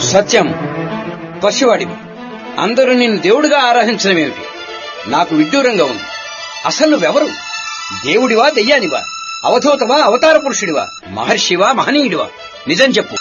సత్యం, పసివాడివి. అందరూ నిన్ను దేవుడిగా ఆరాధించడమేమిటి? నాకు విడ్డూరంగా ఉంది. అసలు నువ్వెవరు? దేవుడివా, దెయ్యానివా? అవధూతవా, అవతార పురుషుడివా? మహర్షివా, మహనీయుడివా? నిజం చెప్పు.